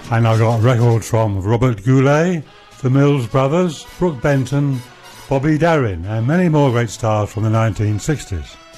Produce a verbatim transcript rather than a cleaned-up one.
And I got records from Robert Goulet, the Mills Brothers, Brooke Benton, Bobby Darin, and many more great stars from the nineteen sixties.